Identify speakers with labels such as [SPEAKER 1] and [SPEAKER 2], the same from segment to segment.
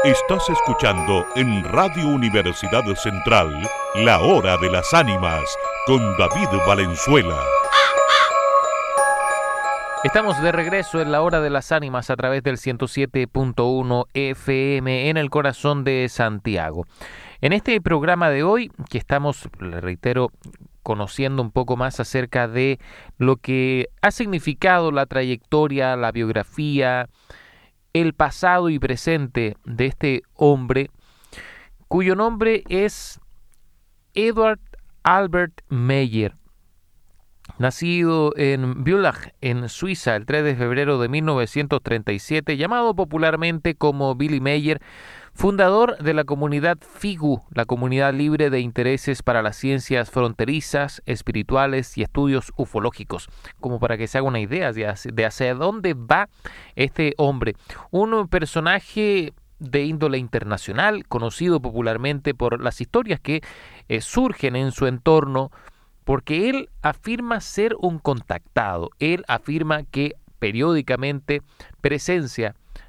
[SPEAKER 1] Estás escuchando en Radio Universidad Central La Hora de las Ánimas con David Valenzuela.
[SPEAKER 2] Estamos de regreso en La Hora de las Ánimas a través del 107.1 FM en el corazón de Santiago. En este programa de hoy, que estamos, le reitero, conociendo un poco más acerca de lo que ha significado la trayectoria, la biografía, el pasado y presente de este hombre, cuyo nombre es Eduard Albert Meyer. Nacido en Bülach, en Suiza, el 3 de febrero de 1937, llamado popularmente como Billy Meyer, fundador de la comunidad FIGU, la comunidad libre de intereses para las ciencias fronterizas, espirituales y estudios ufológicos, como para que se haga una idea de hacia dónde va este hombre. Un personaje de índole internacional, conocido popularmente por las historias que surgen en su entorno, porque él afirma ser un contactado, él afirma que periódicamente presencia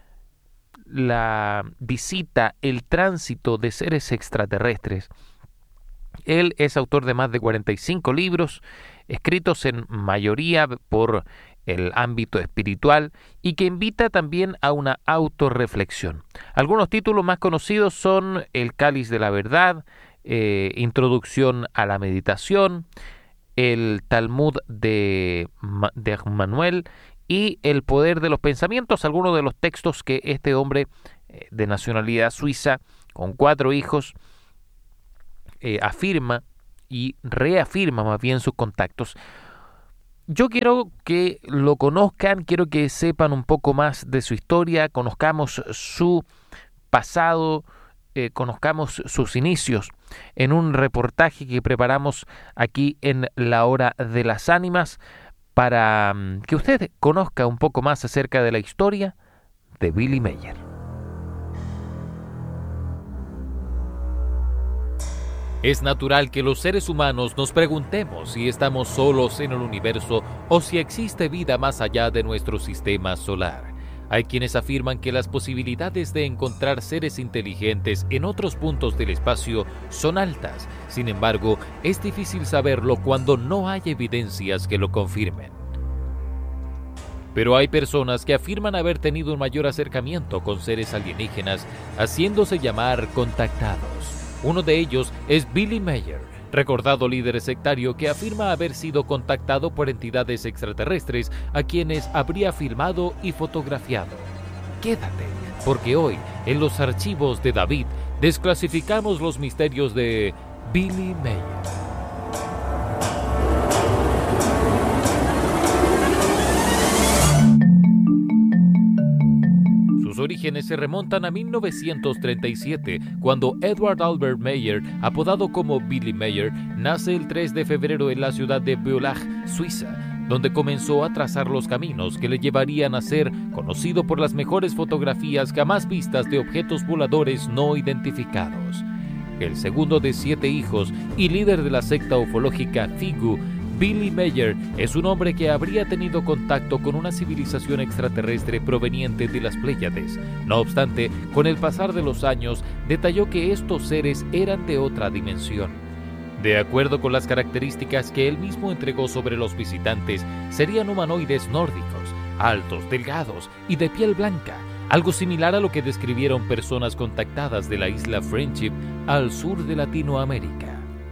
[SPEAKER 2] la visita, el tránsito de seres extraterrestres. Él es autor de más de 45 libros, escritos en mayoría por el ámbito espiritual y que invita también a una autorreflexión. Algunos títulos más conocidos son El Cáliz de la Verdad, Introducción a la Meditación, el Talmud de Manuel y El Poder de los Pensamientos, algunos de los textos que este hombre de nacionalidad suiza, con 4 hijos, afirma y reafirma más bien sus contactos. Yo quiero que lo conozcan, quiero que sepan un poco más de su historia, conozcamos su pasado, conozcamos sus inicios en un reportaje que preparamos aquí en La Hora de las Ánimas para que usted conozca un poco más acerca de la historia de Billy Meyer. Es natural que los seres humanos nos preguntemos si estamos solos en el universo o si existe vida más allá de nuestro sistema solar. Hay quienes afirman que las posibilidades de encontrar seres inteligentes en otros puntos del espacio son altas. Sin embargo, es difícil saberlo cuando no hay evidencias que lo confirmen. Pero hay personas que afirman haber tenido un mayor acercamiento con seres alienígenas, haciéndose llamar contactados. Uno de ellos es Billy Meyer, recordado líder sectario que afirma haber sido contactado por entidades extraterrestres a quienes habría filmado y fotografiado. Quédate, porque hoy, en los archivos de David, desclasificamos los misterios de Billy Meyer. Sus orígenes se remontan a 1937, cuando Eduard Albert Meyer, apodado como Billy Meyer, nace el 3 de febrero en la ciudad de Bülach, Suiza, donde comenzó a trazar los caminos que le llevarían a ser conocido por las mejores fotografías jamás vistas de objetos voladores no identificados. El segundo de 7 hijos y líder de la secta ufológica FIGU, Billy Meyer es un hombre que habría tenido contacto con una civilización extraterrestre proveniente de las Pléyades. No obstante, con el pasar de los años, detalló que estos seres eran de otra dimensión. De acuerdo con las características que él mismo entregó sobre los visitantes, serían humanoides nórdicos, altos, delgados y de piel blanca, algo similar a lo que describieron personas contactadas de la isla Friendship al sur de Latinoamérica.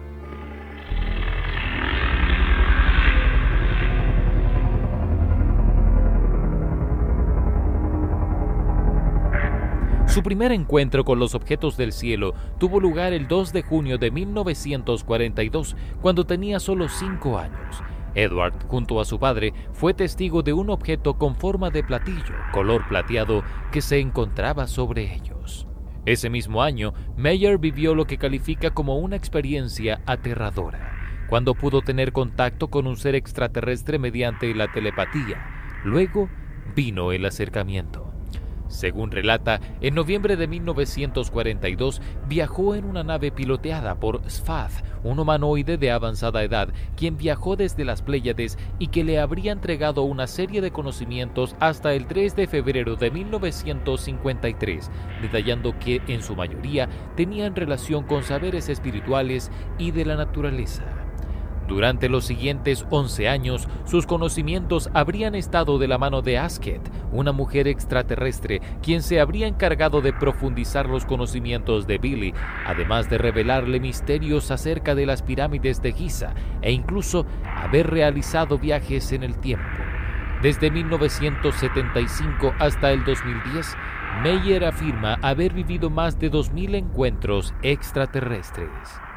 [SPEAKER 2] Su primer encuentro con los objetos del cielo tuvo lugar el 2 de junio de 1942, cuando tenía solo 5 años. Edward, junto a su padre, fue testigo de un objeto con forma de platillo, color plateado, que se encontraba sobre ellos. Ese mismo año, Meyer vivió lo que califica como una experiencia aterradora, cuando pudo tener contacto con un ser extraterrestre mediante la telepatía. Luego vino el acercamiento. Según relata, en noviembre de 1942 viajó en una nave piloteada por Sfath, un humanoide de avanzada edad, quien viajó desde las Pléyades y que le habría entregado una serie de conocimientos hasta el 3 de febrero de 1953, detallando que en su mayoría tenían relación con saberes espirituales y de la naturaleza. Durante los siguientes 11 años, sus conocimientos habrían estado de la mano de Asket, una mujer extraterrestre, quien se habría encargado de profundizar los conocimientos de Billy, además de revelarle misterios acerca de las pirámides de Giza e incluso haber realizado viajes en el tiempo. Desde 1975 hasta el 2010, Meyer afirma haber vivido más de 2.000 encuentros extraterrestres.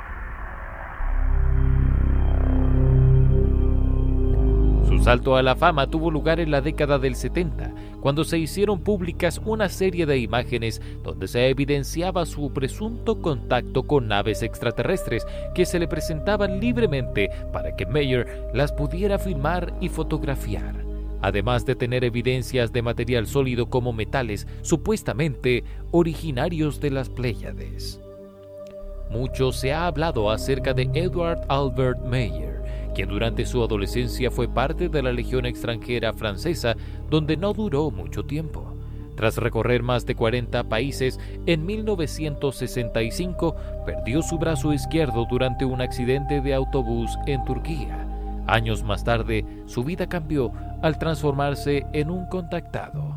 [SPEAKER 2] Su salto a la fama tuvo lugar en la década del 70, cuando se hicieron públicas una serie de imágenes donde se evidenciaba su presunto contacto con naves extraterrestres que se le presentaban libremente para que Meyer las pudiera filmar y fotografiar, además de tener evidencias de material sólido como metales supuestamente originarios de las Pléyades. Mucho se ha hablado acerca de Edward Albert Meyer, quien durante su adolescencia fue parte de la Legión extranjera francesa, donde no duró mucho tiempo. Tras recorrer más de 40 países, en 1965 perdió su brazo izquierdo durante un accidente de autobús en Turquía. Años más tarde, su vida cambió al transformarse en un contactado.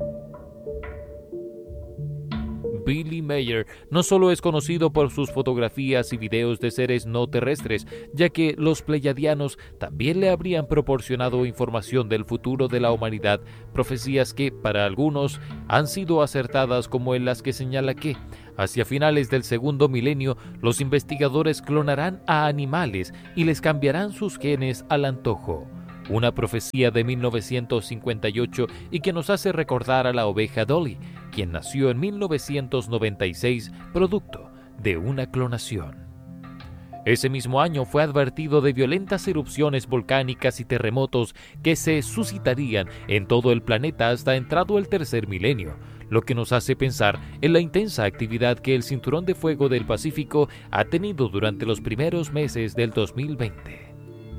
[SPEAKER 2] Billy Meyer no solo es conocido por sus fotografías y videos de seres no terrestres, ya que los pleyadianos también le habrían proporcionado información del futuro de la humanidad, profecías que, para algunos, han sido acertadas, como en las que señala que, hacia finales del segundo milenio, los investigadores clonarán a animales y les cambiarán sus genes al antojo. Una profecía de 1958 y que nos hace recordar a la oveja Dolly, quien nació en 1996 producto de una clonación. Ese mismo año fue advertido de violentas erupciones volcánicas y terremotos que se suscitarían en todo el planeta hasta entrado el tercer milenio, lo que nos hace pensar en la intensa actividad que el Cinturón de Fuego del Pacífico ha tenido durante los primeros meses del 2020.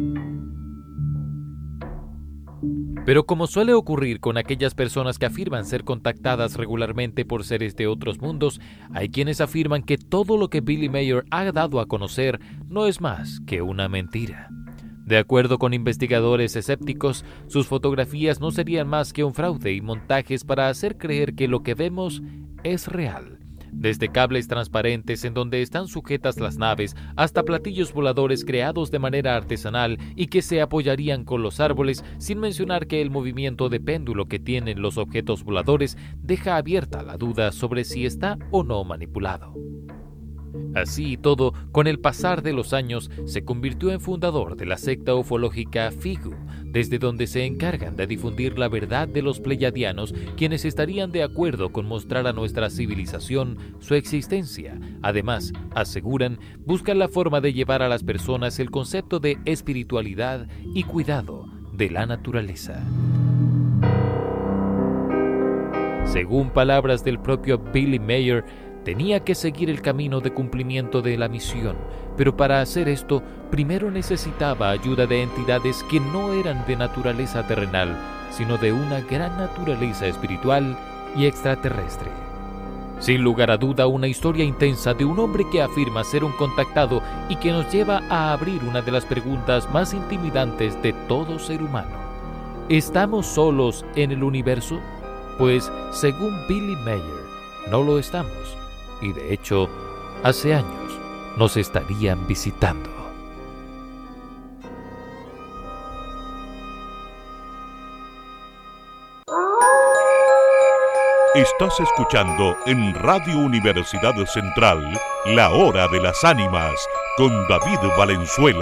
[SPEAKER 2] Pero como suele ocurrir con aquellas personas que afirman ser contactadas regularmente por seres de otros mundos, hay quienes afirman que todo lo que Billy Meyer ha dado a conocer no es más que una mentira. De acuerdo con investigadores escépticos, sus fotografías no serían más que un fraude y montajes para hacer creer que lo que vemos es real. Desde cables transparentes en donde están sujetas las naves hasta platillos voladores creados de manera artesanal y que se apoyarían con los árboles, sin mencionar que el movimiento de péndulo que tienen los objetos voladores deja abierta la duda sobre si está o no manipulado. Así y todo, con el pasar de los años, se convirtió en fundador de la secta ufológica Figu, desde donde se encargan de difundir la verdad de los pleyadianos, quienes estarían de acuerdo con mostrar a nuestra civilización su existencia. Además, aseguran, buscan la forma de llevar a las personas el concepto de espiritualidad y cuidado de la naturaleza. Según palabras del propio Billy Meyer, tenía que seguir el camino de cumplimiento de la misión, pero para hacer esto, primero necesitaba ayuda de entidades que no eran de naturaleza terrenal, sino de una gran naturaleza espiritual y extraterrestre. Sin lugar a duda, una historia intensa de un hombre que afirma ser un contactado y que nos lleva a abrir una de las preguntas más intimidantes de todo ser humano. ¿Estamos solos en el universo? Pues, según Billy Meyer, no lo estamos. Y de hecho, hace años nos estarían visitando.
[SPEAKER 1] Estás escuchando en Radio Universidad Central La Hora de las Ánimas con David Valenzuela.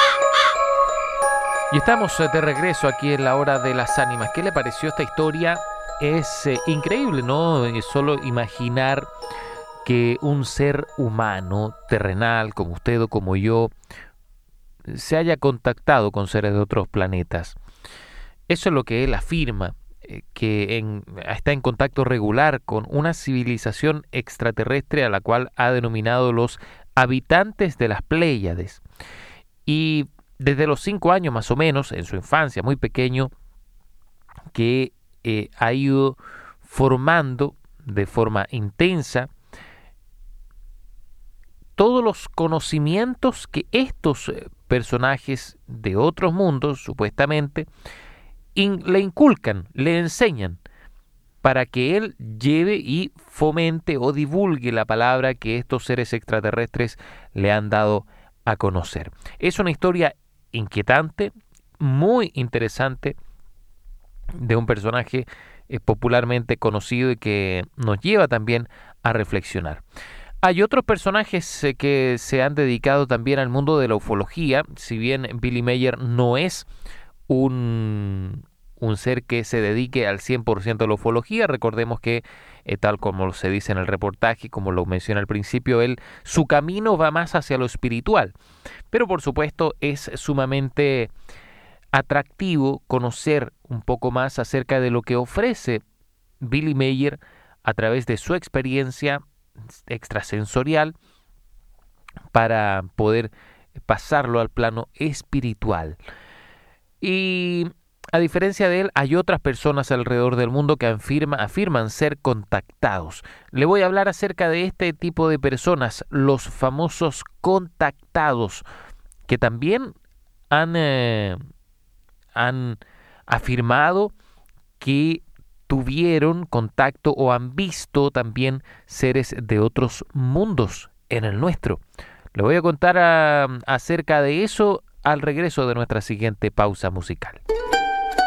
[SPEAKER 2] Y estamos de regreso aquí en La Hora de las Ánimas. ¿Qué le pareció esta historia? Es increíble, ¿no? Es solo imaginar que un ser humano, terrenal, como usted o como yo, se haya contactado con seres de otros planetas. Eso es lo que él afirma. está en contacto regular con una civilización extraterrestre a la cual ha denominado los habitantes de las Pléyades. Y desde los 5 años más o menos, en su infancia, muy pequeño, que ha ido formando de forma intensa todos los conocimientos que estos personajes de otros mundos, supuestamente, le inculcan, le enseñan, para que él lleve y fomente o divulgue la palabra que estos seres extraterrestres le han dado a conocer. Es una historia inquietante, muy interesante, de un personaje popularmente conocido y que nos lleva también a reflexionar. Hay otros personajes que se han dedicado también al mundo de la ufología, si bien Billy Meier no es un ser que se dedique al 100% a la ufología. Recordemos que, tal como se dice en el reportaje, como lo mencioné al principio, su camino va más hacia lo espiritual. Pero por supuesto es sumamente atractivo conocer un poco más acerca de lo que ofrece Billy Meier a través de su experiencia extrasensorial para poder pasarlo al plano espiritual. Y a diferencia de él, hay otras personas alrededor del mundo que afirman ser contactados. Le voy a hablar acerca de este tipo de personas, los famosos contactados, que también han afirmado que tuvieron contacto o han visto también seres de otros mundos en el nuestro. Le voy a contar acerca de eso al regreso de nuestra siguiente pausa musical.